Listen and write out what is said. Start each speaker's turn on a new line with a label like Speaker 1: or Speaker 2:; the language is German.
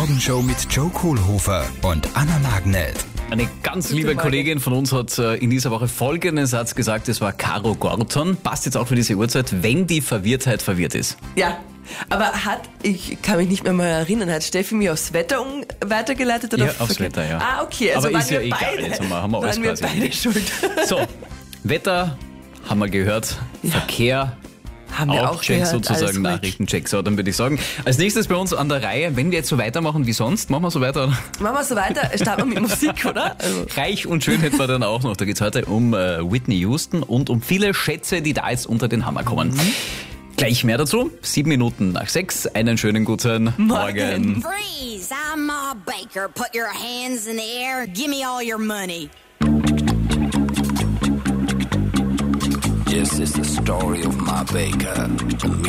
Speaker 1: Morgenshow mit Joe Kohlhofer und Anna Magnet.
Speaker 2: Eine ganz liebe Kollegin von uns hat in dieser Woche folgenden Satz gesagt, es war Caro Gorton. Passt jetzt auch für diese Uhrzeit, wenn die Verwirrtheit verwirrt ist.
Speaker 3: Ja, aber ich kann mich nicht mehr mal erinnern, hat Steffi mir aufs Wetter weitergeleitet? Oder
Speaker 2: Ja, aufs Wetter, ja.
Speaker 3: Ah, okay. Also
Speaker 2: aber
Speaker 3: waren
Speaker 2: ist ja
Speaker 3: wir
Speaker 2: egal,
Speaker 3: beide,
Speaker 2: jetzt haben wir alles
Speaker 3: waren wir
Speaker 2: quasi.
Speaker 3: beide schuld.
Speaker 2: So, Wetter haben wir gehört, Verkehr
Speaker 3: Haben wir auch
Speaker 2: Check
Speaker 3: gehört,
Speaker 2: sozusagen,
Speaker 3: alles ruhig.
Speaker 2: Nachrichtencheck. So, dann würde ich sagen, als nächstes bei uns an der Reihe, wenn wir jetzt so weitermachen wie sonst, machen wir so weiter.
Speaker 3: Machen wir so weiter, starten wir mit Musik, oder? Also.
Speaker 2: Reich und schön hätten wir dann auch noch. Da geht es heute um Whitney Houston und um viele Schätze, die da jetzt unter den Hammer kommen. Gleich mehr dazu. 7:07. Einen schönen guten Morgen.
Speaker 4: Freeze! I'm Ma Baker. Put your hands in the air. Give me all your money.
Speaker 5: This is the story of Ma Baker.